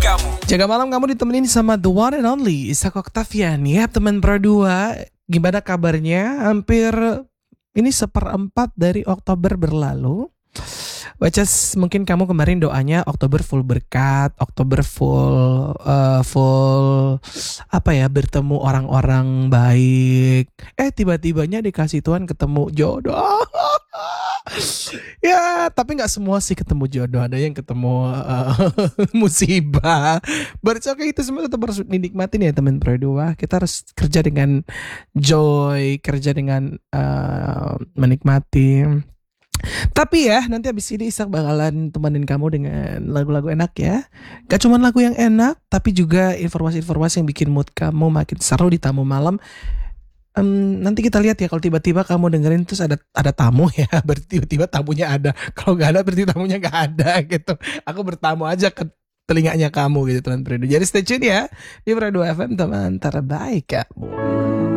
Jaga malam kamu ditemenin sama the one and only Isak Oktavian. Ya teman berdua, gimana kabarnya? Hampir ini seperempat dari Oktober berlalu. Wacas, mungkin kamu kemarin doanya Oktober full berkat, Oktober full apa ya, bertemu orang-orang baik. Tiba-tibanya dikasih Tuhan ketemu jodoh. Ya, tapi nggak semua sih ketemu jodoh. Ada yang ketemu musibah. But it's okay, itu semua tetap harus dinikmatin ya teman berdua. Kita harus kerja dengan joy, kerja dengan menikmati. Tapi ya, nanti abis ini Isak bakalan temenin kamu dengan lagu-lagu enak ya. Gak cuma lagu yang enak, tapi juga informasi-informasi yang bikin mood kamu makin seru di tamu malam. Nanti kita lihat ya, kalau tiba-tiba kamu dengerin terus ada tamu ya, berarti tiba-tiba tamunya ada. Kalau gak ada berarti tamunya gak ada gitu. Aku bertamu aja ke telinganya kamu gitu teman Fredo. Jadi stay tune ya di Fredo FM, teman terbaik kamu.